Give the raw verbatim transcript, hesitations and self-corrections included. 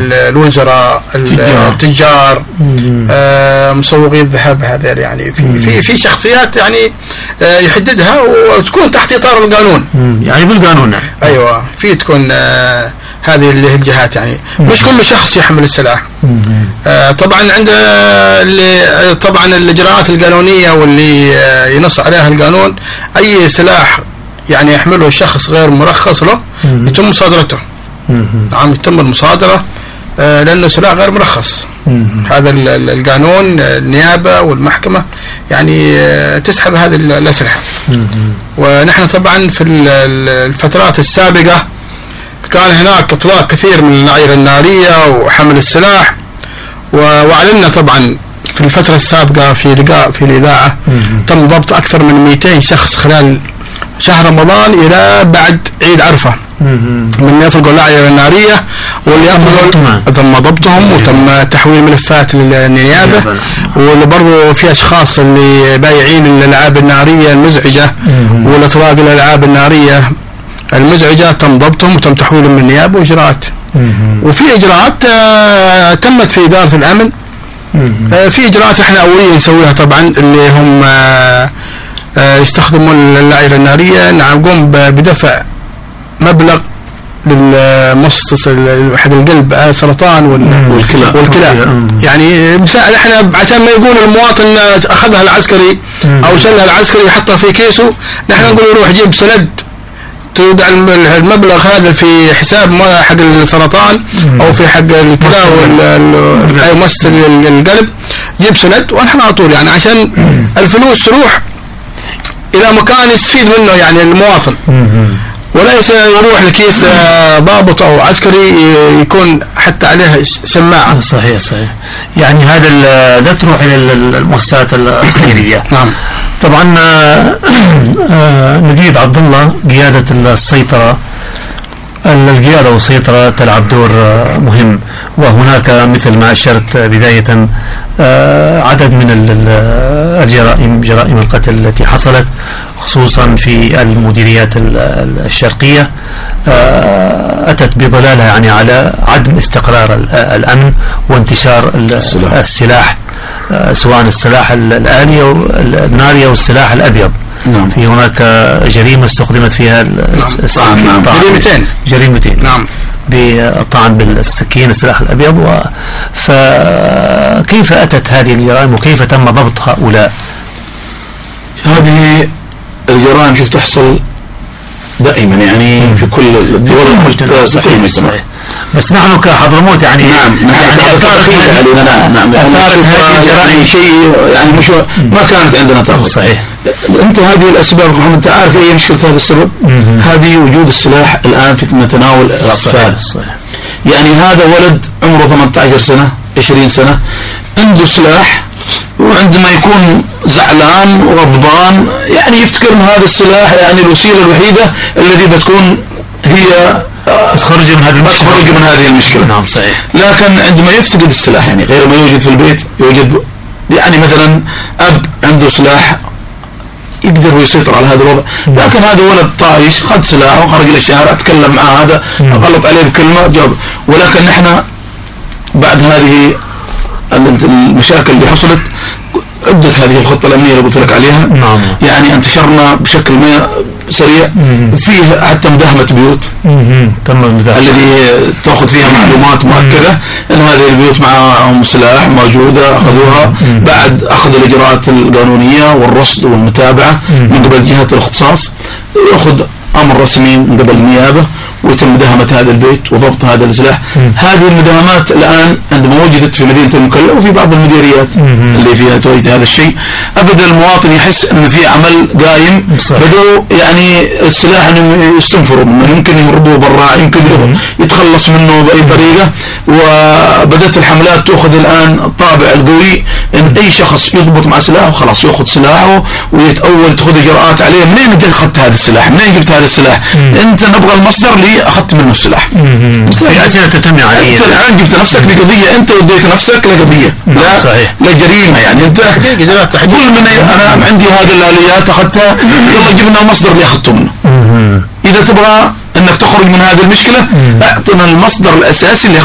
الوزراء التجار آه مسوقي الذهب هذا يعني في في في شخصيات يعني آه يحددها وتكون تحت اطار القانون يعني بالقانون. ايوه في تكون آه هذه اللي الجهات يعني مش كل شخص يحمل السلاح. آه طبعا عند اللي طبعا الاجراءات القانونيه واللي آه ينص عليها القانون اي سلاح يعني يحمله شخص غير مرخص له يتم مصادرته. نعم يتم المصادرة آه لأنه سلاح غير مرخص. هذا القانون النيابة والمحكمة يعني آه تسحب هذه الأسلحة. ونحن طبعا في الفترات السابقة كان هناك إطلاق كثير من النعيرة النارية وحمل السلاح، وأعلنا طبعا في الفترة السابقة في لقاء في الإذاعة تم ضبط أكثر من مئتين شخص خلال شهر رمضان إلى بعد عيد عرفة من يطلقوا النعيرة النارية واللي يطلقوا تم ضبطهم وتم تحويل ملفات للنيابة. واللي برضو في أشخاص اللي بايعين الألعاب النارية المزعجة والإطلاق الألعاب النارية المزعجة تم ضبطهم وتم تحويلهم من النيابة وإجراءات. وفي إجراءات آه تمت في إدارة الأمن. آه في إجراءات احنا أولية نسويها طبعا اللي هم آه آه يستخدمون النعيرة النارية. نقوم بدفع مبلغ للمؤسس حق القلب السرطان والكلى والكلى يعني مساعد احنا عشان ما يقول المواطن اخذها العسكري او شلها العسكري يحطها في كيسه، نحن نقول يروح يجيب سند تودع المبلغ هذا في حساب حق السرطان او في حق الكلى ولا مؤسس القلب، جيب سند ونحن على طول يعني عشان الفلوس تروح الى مكان يستفيد منه يعني المواطن، وليس يروح لكيس ضابط او عسكري يكون حتى عليها سماعه. صحيح صحيح. يعني هذا لا تروح الى المؤسسات الخيريه. نعم. طبعا نقيب عبد الله قياده السيطره القيادة والسيطرة تلعب دور مهم، وهناك مثل ما أشرت بداية عدد من الجرائم جرائم القتل التي حصلت خصوصا في المديريات الشرقية أتت بظلالها يعني على عدم استقرار الأمن وانتشار السلاح, السلاح سواء السلاح الآلي أو الناري أو السلاح الأبيض. نعم. في هناك جريمة استخدمت فيها السكين. نعم. جريمتين جريمتين نعم بالطعن بالسكين السلاح الأبيض. و... فكيف أتت هذه الجرائم وكيف تم ضبط هؤلاء؟ هذه الجرائم شوف تحصل دائما يعني مم. في كل الدول حتى صحيح المجتمع. بس نحن كحضرموت يعني نعم يعني أثارت علينا. نعم نعم أثارت هذه الجرائم شيء يعني مش ما كانت عندنا تأخذ. صحيح. أنت هذه الأسباب محمد أنت عارف أي مشكلة هذا السبب؟ هذه وجود السلاح الآن في متناول الأطفال. صحيح. يعني هذا ولد عمره ثمانية عشر سنة عشرين سنة عنده سلاح، وعندما يكون زعلان وغضبان يعني يفتكر ان هذا السلاح يعني الوسيلة الوحيدة التي بتكون هي تخرج من هذه المشكلة. تخرج من هذه المشكلة. نعم صحيح. لكن عندما يفتقد السلاح يعني غير ما يوجد في البيت يوجد يعني مثلا أب عنده سلاح يقدر يسيطر على هذا الوضع، لكن هذا ولد طايش خد سلاح وخرج إلى الشارع تكلم مع هذا غلط عليه بكلمة جاب. ولكن نحن بعد هذه المشاكل اللي حصلت عدت هذه الخطة الأمنية اللي قلت لك عليها. نعم. يعني انتشرنا بشكل ما سريع. فيه حتى مداهمة بيوت تم المداهمة الذي تأخذ فيها معلومات مؤكدة أن هذه البيوت معهم سلاح موجودة أخذوها بعد أخذ الإجراءات القانونية والرصد والمتابعة من قبل جهات الاختصاص، يأخذ أمر رسمي من قبل النيابة ويتم مداهمة هذا البيت وضبط هذا السلاح. هذه المداهمات الآن عندما وجدت في مدينة المكلا وفي بعض المديريات اللي فيها تواجد هذا الشيء، أبدا المواطن يحس أن في عمل قايم. بدأوا يعني السلاح يستنفروا منه، يمكن يهربوا برا، يمكن يتخلص منه بأي طريقة. وبدأت الحملات تأخذ الآن الطابع القوي أن أي شخص يضبط مع سلاحه خلاص يأخذ سلاحه ويتأول تأخذ إجراءات عليه. منين أنت أخذت هذا السلاح؟ منين جبت هذا السلاح؟ أنت نبغى المصدر اللي أخذت منه السلاح. في أسئلة تتمنى عليه. أنت الآن جبت نفسك لقضية، أنت وديت نفسك لقضية لا صحيح. لجريمة. يعني أنت كل من أنا عندي هذه الآليات أخذتها، يلا جبنا المصدر اللي أخذته منه. إذا تبغى أنك تخرج من هذه المشكلة اعطنا المصدر الأساسي اللي